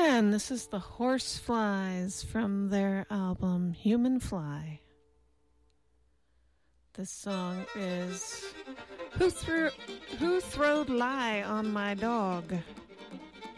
again, this is the Horseflies from their album Human Fly. This song is Who Throwed Lie on My Dog?